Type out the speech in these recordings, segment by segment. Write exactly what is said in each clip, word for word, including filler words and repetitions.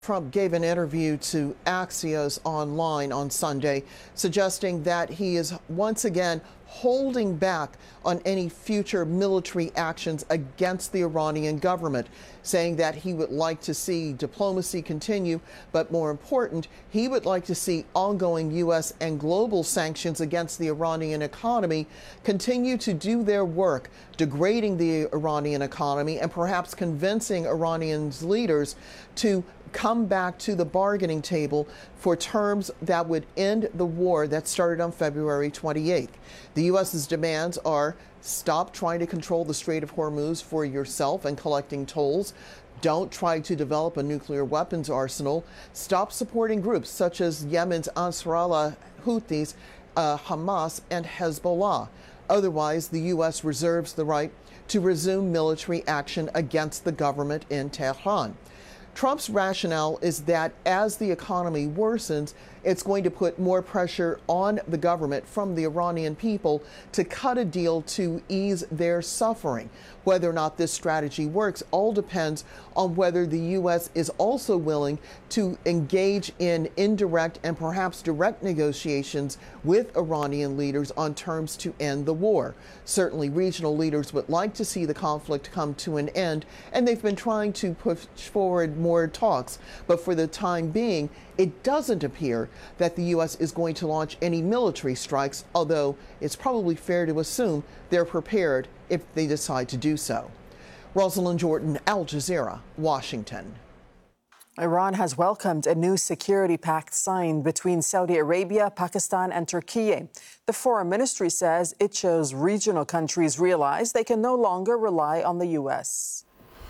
Trump gave an interview to Axios Online on Sunday, suggesting that he is once again holding back on any future military actions against the Iranian government, saying that he would like to see diplomacy continue, but more important, he would like to see ongoing U S and global sanctions against the Iranian economy continue to do their work, degrading the Iranian economy and perhaps convincing Iranian leaders to come back to the bargaining table for terms that would end the war that started on February twenty-eighth. The U S's demands are stop trying to control the Strait of Hormuz for yourself and collecting tolls. Don't try to develop a nuclear weapons arsenal. Stop supporting groups such as Yemen's Ansarallah Houthis, uh, Hamas, and Hezbollah. Otherwise, the U S reserves the right to resume military action against the government in Tehran. Trump's rationale is that as the economy worsens, it's going to put more pressure on the government from the Iranian people to cut a deal to ease their suffering. Whether or not this strategy works all depends on whether the U S is also willing to engage in indirect and perhaps direct negotiations with Iranian leaders on terms to end the war. Certainly, regional leaders would like to see the conflict come to an end, and they've been trying to push forward more talks. But for the time being, it doesn't appear that the U S is going to launch any military strikes, although it's probably fair to assume they're prepared if they decide to do so. Rosalind Jordan, Al Jazeera, Washington. Iran has welcomed a new security pact signed between Saudi Arabia, Pakistan and Turkey. The foreign ministry says it shows regional countries realize they can no longer rely on the U S.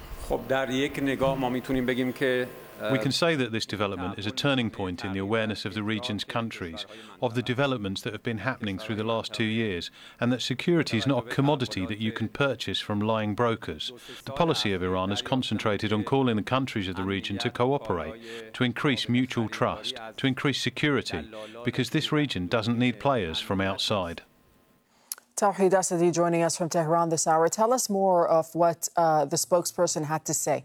We can say that this development is a turning point in the awareness of the region's countries of the developments that have been happening through the last two years, and that security is not a commodity that you can purchase from lying brokers. The policy of Iran has concentrated on calling the countries of the region to cooperate, to increase mutual trust, to increase security, because this region doesn't need players from outside. Tawhid Asadi joining us from Tehran this hour. Tell us more of what uh, the spokesperson had to say.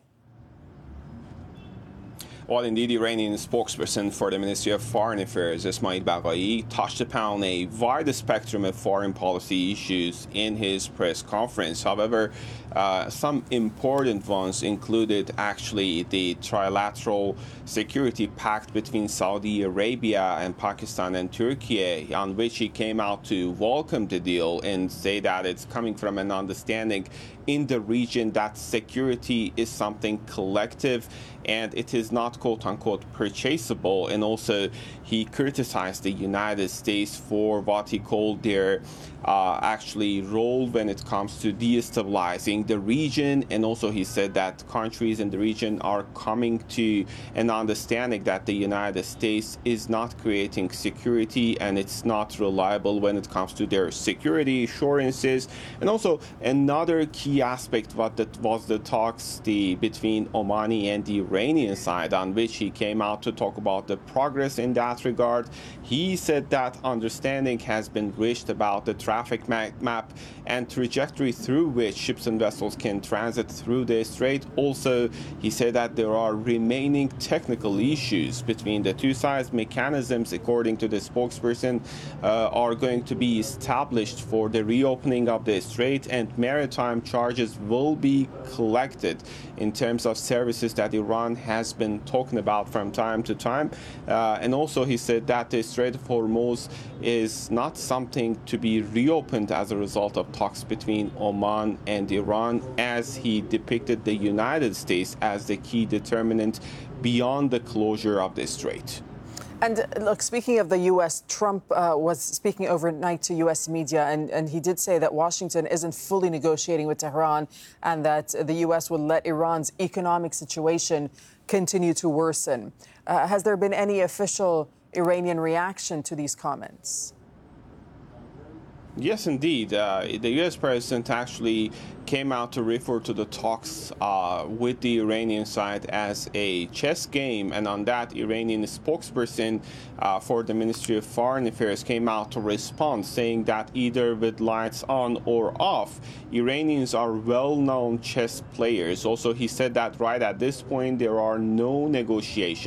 Well, indeed, the Iranian spokesperson for the Ministry of Foreign Affairs, Ismail Baghai, touched upon a wide spectrum of foreign policy issues in his press conference. However, uh, some important ones included actually the trilateral security pact between Saudi Arabia and Pakistan and Turkey, on which he came out to welcome the deal and say that it's coming from an understanding in the region that security is something collective and it is not quote-unquote purchasable. And also he criticized the United States for what he called their uh, actually role when it comes to destabilizing the region. And also he said that countries in the region are coming to an understanding that the United States is not creating security and it's not reliable when it comes to their security assurances. And also another key aspect what that was the talks the between Omani and the Iranian side, on which he came out to talk about the progress in that regard. He said that understanding has been reached about the traffic map and trajectory through which ships and vessels can transit through the strait. Also, he said that there are remaining technical issues between the two sides. Mechanisms, according to the spokesperson, uh, are going to be established for the reopening of the strait, and maritime charges will be collected in terms of services that Iran has been talking about from time to time. Uh, and also he said that the Strait of Hormuz is not something to be reopened as a result of talks between Oman and Iran, as he depicted the United States as the key determinant beyond the closure of the strait. And uh, look, speaking of the U S, Trump uh, was speaking overnight to U S media, and, and he did say that Washington isn't fully negotiating with Tehran and that the U S will let Iran's economic situation continue to worsen. Uh, has there been any official Iranian reaction to these comments? Yes, indeed. Uh, the U S president actually came out to refer to the talks uh, with the Iranian side as a chess game, and on that, Iranian spokesperson uh, for the Ministry of Foreign Affairs came out to respond, saying that either with lights on or off, Iranians are well-known chess players. Also, he said that right at this point, there are no negotiations.